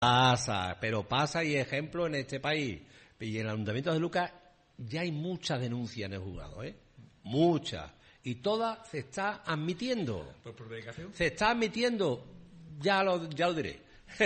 Pero pasa y ejemplo en este país. Y en el Ayuntamiento de Lucas ya hay muchas denuncias en el juzgado, muchas. Y todas se está admitiendo. ¿Por prevaricación? Se está admitiendo, ya lo diré.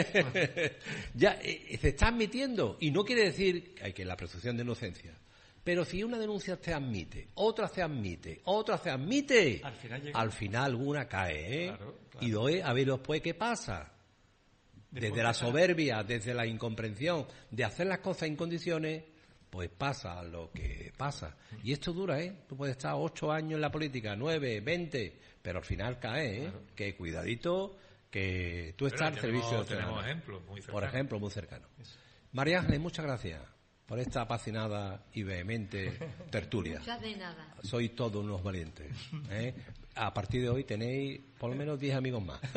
Se está admitiendo. Y no quiere decir que hay que la presunción de inocencia. Pero si una denuncia se admite, otra se admite, al final alguna cae, Claro. Y a ver después qué pasa. Desde la soberbia, desde la incomprensión de hacer las cosas en condiciones, pues pasa lo que pasa. Y esto dura, Tú puedes estar 8 años en la política, 9, 20, pero al final cae, Claro. Que cuidadito, que tú estás al servicio del ciudadano. Tenemos ejemplos muy cercanos. Por ejemplo, muy cercano. María Ángeles, muchas gracias por esta apasionada y vehemente tertulia. Muchas de nada. Sois todos unos valientes. A partir de hoy tenéis por lo menos 10 amigos más.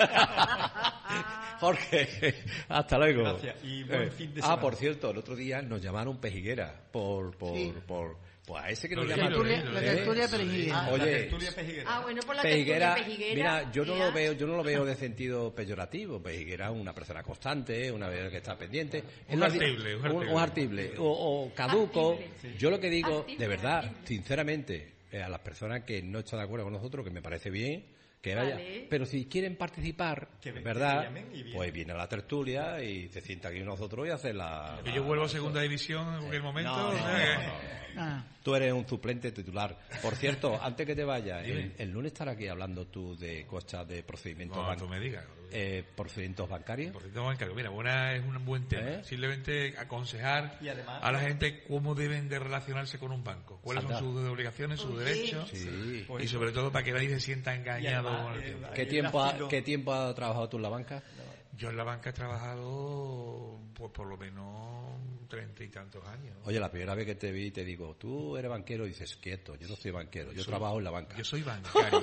Jorge, hasta luego. Gracias. Y buen fin de semana. Por cierto, el otro día nos llamaron Pejiguera Sí. Pues a ese que nos La llaman. tertulia Pejiguera. Oye, la tertulia Pejiguera. Bueno, por la Pejiguera, tertulia Pejiguera. mira, yo no lo veo de sentido peyorativo. Pejiguera es una persona constante, una persona que está pendiente. Un artible. Un artible. O caduco. Artible. Yo lo que digo, Artible, de verdad, artible. sinceramente, a las personas que no están de acuerdo con nosotros, que me parece bien, que vaya. Vale. Pero si quieren participar, Que ¿verdad? llamen y vienen. Pues viene a la tertulia y se sienta aquí con nosotros y hace la... Que yo vuelvo a segunda división en cualquier momento. No, o sea que- Tú eres un suplente titular. Por cierto, antes que te vayas, el lunes estarás aquí hablando tú de cosas de procedimientos, No, tú me digas. procedimientos bancarios. Por cierto, bancario. Mira, es un buen tema. Simplemente aconsejar Y además- a la gente cómo deben de relacionarse con un banco. Cuáles Anda. son sus obligaciones, sus derechos. Sí. Pues Y sobre todo para que nadie se sienta engañado además, con el tiempo. ¿Qué tiempo has trabajado tú en la banca? Yo en la banca he trabajado pues por lo menos 30 y tantos años. Oye, la primera vez que te vi te digo, tú eres banquero, y dices, quieto, yo no soy banquero, yo trabajo en la banca. Yo soy bancario.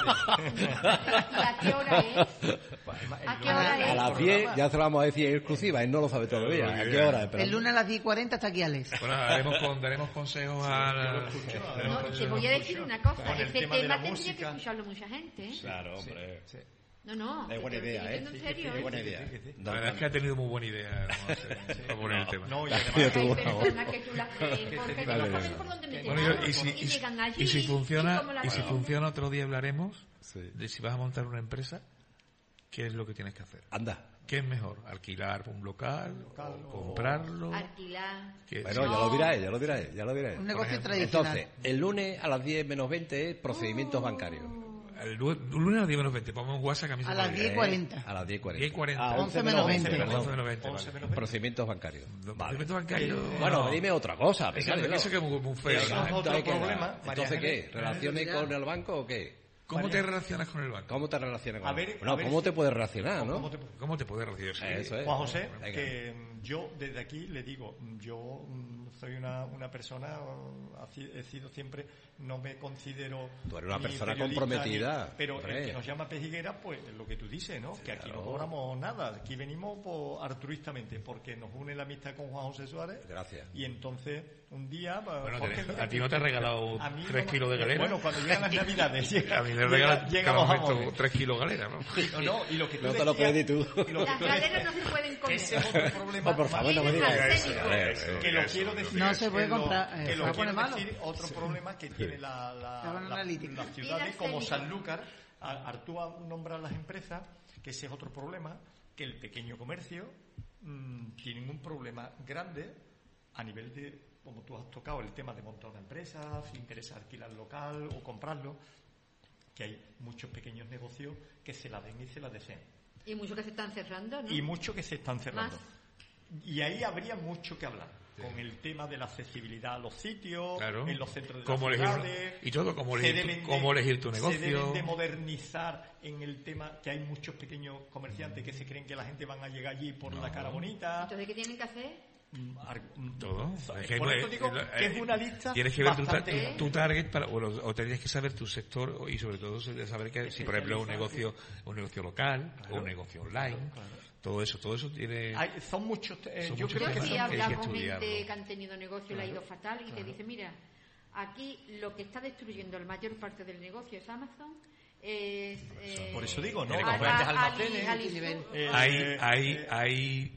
¿Y a qué hora es? ¿A qué hora A es? las 10 ya se lo vamos a decir en exclusiva, él no lo sabe todavía. ¿A qué hora es? El lunes a las 10:40 está aquí Alex. Bueno, daremos consejos a... No, te voy a decir una cosa. Con el Este tema de la tema tendría que música. escucharlo mucha gente, Claro, hombre. No. Es buena te lo idea, estoy diciendo en serio, Es buena idea. La verdad es que ha tenido muy buena idea para poner el tema. No, y Yo además... tuve Hay una personas que tú las crees porque no Vale, saben vale. por dónde meter Bueno, algo, y si llegan allí y si funciona, cómo la y si hacen. funciona otro día hablaremos Sí. de si vas a montar una empresa, qué es lo que tienes que hacer. Anda. ¿Qué es mejor? ¿Alquilar un local? ¿Comprarlo? Alquilar. Bueno, ya lo dirá él. Un negocio ejemplo. tradicional. Entonces, el lunes a las 10 menos 20 es procedimientos bancarios. El lunes a las 10 menos 20, ponme un WhatsApp que a mí se A me las olvida. 10:40. A las 10:40. 10:40. A 11 menos 20. 11 menos 20, vale. Procedimientos bancarios. Procedimiento bancario. Bueno, dime otra cosa. Eso dímelo. que es muy feo. Eso ¿no? es otro Entonces, ¿qué? problema, María Entonces, ¿qué? Ángeles. ¿Relaciones con el banco o qué? ¿Cómo te relacionas con el banco? ¿Cómo te relacionas con A el ver, banco? No, a ver ¿cómo si- te puedes relacionar, no? ¿Cómo te puedes relacionar? Eso es. Juan José, Venga. que yo desde aquí le digo, yo soy una persona, he sido siempre, no me considero... Tú eres una ni persona periodista, comprometida, pero hombre. el que nos llama Pejiguera, pues lo que tú dices, ¿no? Que aquí Claro. no cobramos nada, aquí venimos altruistamente, porque nos une la amistad con Juan José Suárez. Gracias. Y entonces, un día... Bueno, Jorge, mira, a ti no te ha regalado a mí 3 no- kilos de galera. Bueno, cuando llegan las navidades, A mí me regalan llega cada los momento jamones. 3 kilos de galera, ¿no? No, y lo que tú No te lo decías- crees ni tú. y lo que Las tú galeras no se pueden comer. Ese es otro problema. No, por favor, no me digas eso. Que lo quiero decir. No se puede que lo- comprar, que se lo va a poner quiero malo. decir, otro problema que tiene la Hagan analítica. las ciudades como arsénico. Sanlúcar. Artúa nombra las empresas, que ese es otro problema, que el pequeño comercio tiene un problema grande a nivel de, como tú has tocado, el tema de montar una empresa, si interesa alquilar local o comprarlo, que hay muchos pequeños negocios que se la den y se la deseen. Y muchos que se están cerrando, ¿no? Y muchos que se están cerrando. Más. Y ahí habría mucho que hablar con el tema de la accesibilidad a los sitios, Claro. en los centros de Cómo las elegir- ciudades. y todo, cómo Se elegir tu- deben cómo elegir tu negocio. Se deben de modernizar en el tema que hay muchos pequeños comerciantes que se creen que la gente van a llegar allí por la cara bonita. Entonces, ¿qué tienen que hacer? Todo. Por eso digo que es una lista Tienes que ver bastante- tu target o tendrías que saber tu sector y sobre todo saber que si por ejemplo es un negocio local o un negocio online, todo eso tiene. Son muchos. Son Yo muchos creo Yo que sí he temas. Hay hablado que con estudiarlo. gente que han tenido negocio y le ha ido fatal y te dice, mira, aquí lo que está destruyendo la mayor parte del negocio es Amazon es, Por eso digo, ¿no? Hay